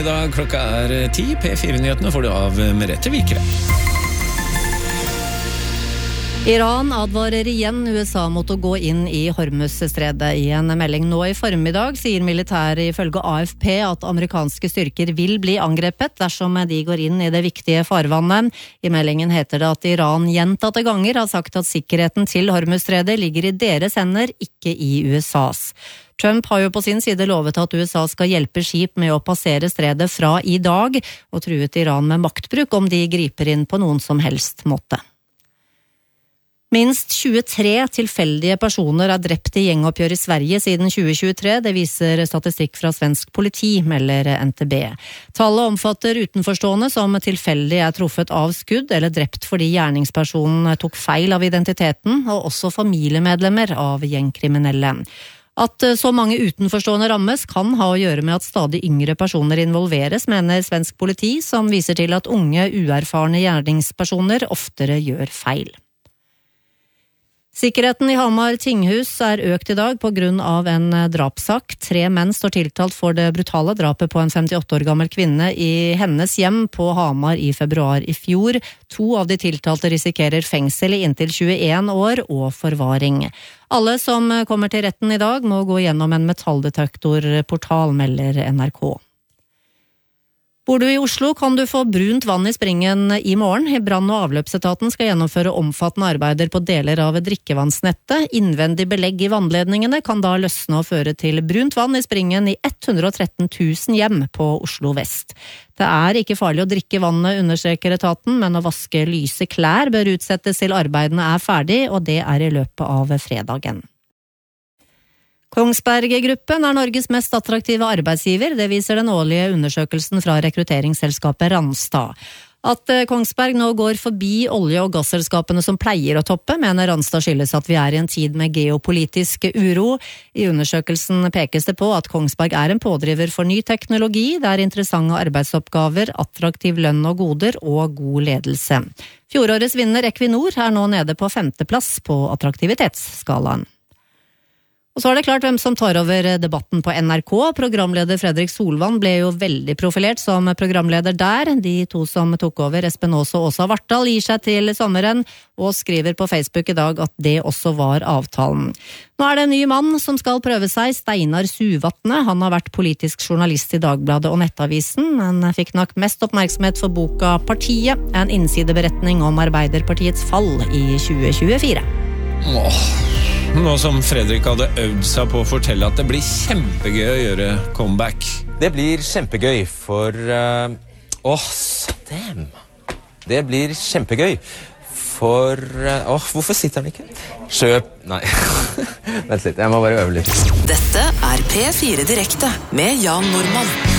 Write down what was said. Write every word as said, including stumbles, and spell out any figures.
I dag klokka er ti, P fire-nyhetene får du av Merete Vikre. Iran advarer igjen U S A mot å gå inn i Hormuz-stredet. I en melding nå i formiddag sier militæret ifølge A F P at amerikanske styrker vil bli angrepet dersom de går inn i det viktige farvannet. I meldingen heter det at Iran gjentatte ganger har sagt at sikkerheten til Hormuz-stredet ligger i deres hender, ikke i U S A's. Trump har jo på sin side lovet at U S A skal hjelpe skip med å passere stredet fra i dag, og truet Iran med maktbruk om de griper inn på noen som helst måte. Minst tjuetre tilfeldige personer er drept i gjengoppgjør i Sverige siden tjue tjuetre, det viser statistikk fra svensk politi, melder N T B. Tallet omfatter utenforstående som tilfeldig er truffet av skudd eller drept fordi gjerningspersonen tok feil av identiteten, og også familiemedlemmer av gjengkriminelle. At så mange utenforstående rammes kan ha å gjøre med at stadig yngre personer involveres, mener svensk politi, som viser til at unge, uerfarne gjerningspersoner oftere gjør feil. Sikkerheten i Hamar tinghus er økt i dag på grunn av en drapssak. Tre menn står tiltalt for det brutale drapet på en femtiåtte år gammel kvinne i hennes hjem på Hamar i februar i fjor. To av de tiltalte risikerer fengsel i inntil tjueen år og forvaring. Alle som kommer til retten i dag må gå gjennom en metalldetektorportal, melder N R K. Bor du i Oslo, kan du få brunt vann i springen i morgen. Brann- og avløpsetaten skal gjennomføre omfattende arbeider på deler av drikkevannsnettet. Innvendig belegg i vannledningene kan da løsne og føre til brunt vann i springen i hundre og tretten tusen hjem på Oslo vest. Det er ikke farlig å drikke vannet, understreker etaten, men å vaske lyse klær bør utsettes til arbeidene er ferdig, og det er i løpet av fredagen. Kongsberg Gruppen er Norges mest attraktive arbeidsgiver, det viser den årlige undersøkelsen fra rekrutteringsselskapet Randstad. At Kongsberg nå går forbi olje- og gasselskapene som pleier å toppe, mener Randstad skyldes at vi er i en tid med geopolitisk uro. I undersøkelsen pekes det på at Kongsberg er en pådriver for ny teknologi, det er interessante arbeidsoppgaver, attraktiv lønn og goder og god ledelse. Fjorårets vinner Equinor er nå nede på femteplass på attraktivitetsskalaen. Og så er det klart hvem som tar over debatten på N R K. Programleder Fredrik Solvang ble jo veldig profilert som programleder der. De to som tok over, Espen Aas og Åsa Vartdal, gir seg til sommeren og skriver på Facebook i dag at det også var avtalen. Nå er det en ny mann som skal prøve seg, Steinar Suvatne. Han har vært politisk journalist i Dagbladet og Nettavisen. Han fikk nok mest oppmerksomhet for boka Partiet, en innsideberetning om Arbeiderpartiets fall i tjue tjuefire. Åh... Nå som Fredrik hadde øvd seg på å fortelle at det blir kjempegøy å gjøre comeback. Det blir kjempegøy for... Åh, uh, oh, damn. Det blir kjempegøy for... Åh, uh, oh, hvorfor sitter han ikke? Kjøp... Nei, vent litt, jeg må bare øve litt. Dette er P fire Direkte med Jan Normann.